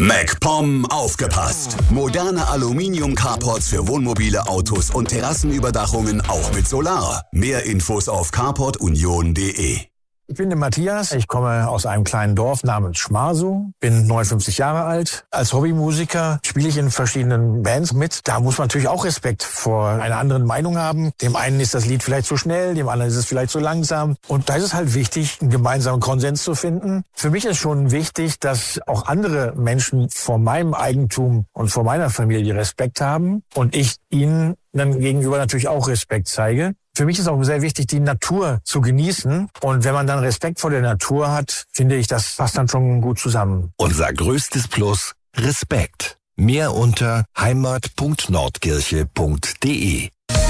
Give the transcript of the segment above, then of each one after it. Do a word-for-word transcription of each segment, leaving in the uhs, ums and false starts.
MacPom aufgepasst! Moderne Aluminium-Carports für Wohnmobile, Autos und Terrassenüberdachungen auch mit Solar. Mehr Infos auf carport union punkt de. Ich bin der Matthias, ich komme aus einem kleinen Dorf namens Schmarsow, bin neunundfünfzig Jahre alt. Als Hobbymusiker spiele ich in verschiedenen Bands mit. Da muss man natürlich auch Respekt vor einer anderen Meinung haben. Dem einen ist das Lied vielleicht zu schnell, dem anderen ist es vielleicht zu langsam. Und da ist es halt wichtig, einen gemeinsamen Konsens zu finden. Für mich ist schon wichtig, dass auch andere Menschen vor meinem Eigentum und vor meiner Familie Respekt haben und ich ihnen dann gegenüber natürlich auch Respekt zeige. Für mich ist auch sehr wichtig, die Natur zu genießen. Und wenn man dann Respekt vor der Natur hat, finde ich, das passt dann schon gut zusammen. Unser größtes Plus, Respekt. Mehr unter heimat punkt nordkirche punkt de.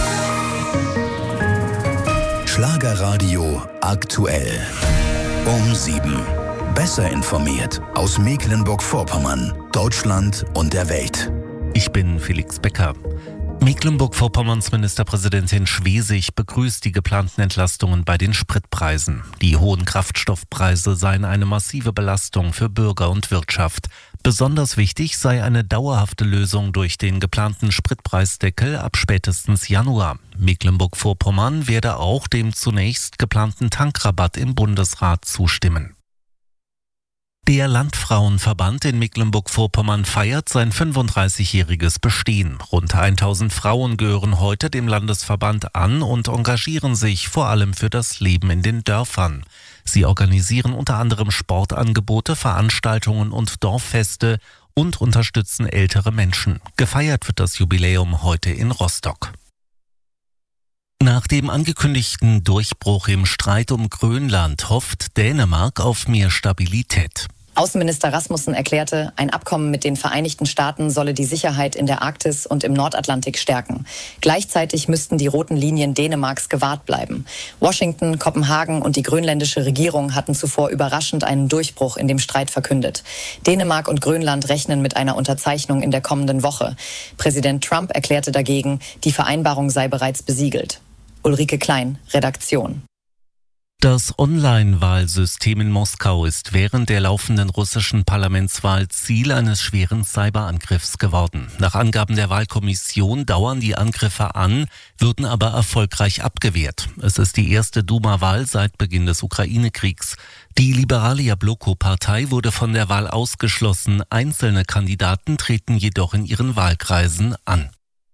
Schlagerradio aktuell. Um sieben. Besser informiert aus Mecklenburg-Vorpommern, Deutschland und der Welt. Ich bin Felix Becker. Mecklenburg-Vorpommerns Ministerpräsidentin Schwesig begrüßt die geplanten Entlastungen bei den Spritpreisen. Die hohen Kraftstoffpreise seien eine massive Belastung für Bürger und Wirtschaft. Besonders wichtig sei eine dauerhafte Lösung durch den geplanten Spritpreisdeckel ab spätestens Januar. Mecklenburg-Vorpommern werde auch dem zunächst geplanten Tankrabatt im Bundesrat zustimmen. Der Landfrauenverband in Mecklenburg-Vorpommern feiert sein fünfunddreißigjähriges Bestehen. Rund tausend Frauen gehören heute dem Landesverband an und engagieren sich vor allem für das Leben in den Dörfern. Sie organisieren unter anderem Sportangebote, Veranstaltungen und Dorffeste und unterstützen ältere Menschen. Gefeiert wird das Jubiläum heute in Rostock. Nach dem angekündigten Durchbruch im Streit um Grönland hofft Dänemark auf mehr Stabilität. Außenminister Rasmussen erklärte, ein Abkommen mit den Vereinigten Staaten solle die Sicherheit in der Arktis und im Nordatlantik stärken. Gleichzeitig müssten die roten Linien Dänemarks gewahrt bleiben. Washington, Kopenhagen und die grönländische Regierung hatten zuvor überraschend einen Durchbruch in dem Streit verkündet. Dänemark und Grönland rechnen mit einer Unterzeichnung in der kommenden Woche. Präsident Trump erklärte dagegen, die Vereinbarung sei bereits besiegelt. Ulrike Klein, Redaktion. Das Online-Wahlsystem in Moskau ist während der laufenden russischen Parlamentswahl Ziel eines schweren Cyberangriffs geworden. Nach Angaben der Wahlkommission dauern die Angriffe an, würden aber erfolgreich abgewehrt. Es ist die erste Duma-Wahl seit Beginn des Ukraine-Kriegs. Die liberale Jabloko-Partei wurde von der Wahl ausgeschlossen. Einzelne Kandidaten treten jedoch in ihren Wahlkreisen an.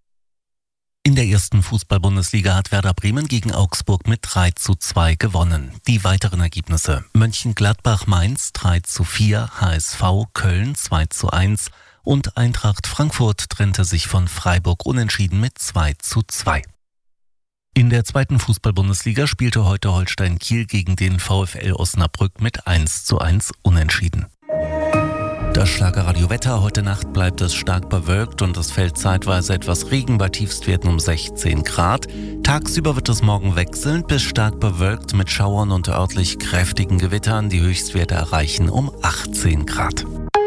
In der ersten Fußball-Bundesliga hat Werder Bremen gegen Augsburg mit drei zu zwei gewonnen. Die weiteren Ergebnisse: Mönchengladbach-Mainz drei zu vier, H S V Köln zwei zu eins und Eintracht Frankfurt trennte sich von Freiburg unentschieden mit zwei zu zwei. In der zweiten Fußball-Bundesliga spielte heute Holstein Kiel gegen den VfL Osnabrück mit eins zu eins unentschieden. Das Schlagerradio-Wetter. Heute Nacht bleibt es stark bewölkt und es fällt zeitweise etwas Regen bei Tiefstwerten um sechzehn Grad. Tagsüber wird es morgen wechselnd bis stark bewölkt mit Schauern und örtlich kräftigen Gewittern. Die Höchstwerte erreichen um achtzehn Grad.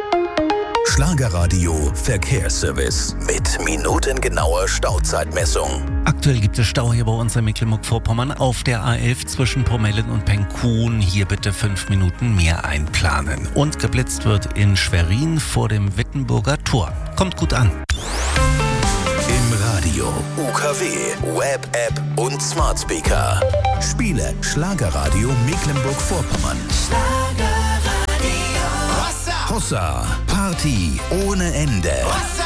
Schlagerradio Verkehrsservice mit minutengenauer Stauzeitmessung. Aktuell gibt es Stau hier bei uns in Mecklenburg-Vorpommern auf der A elf zwischen Pomellen und Penkhuhn. Hier bitte fünf Minuten mehr einplanen. Und geblitzt wird in Schwerin vor dem Wittenburger Tor. Kommt gut an. Im Radio, U K W, Web-App und Smart Speaker. Spiele Schlagerradio Mecklenburg-Vorpommern. Schlagerradio. Hossa. Party ohne Ende. Hossa.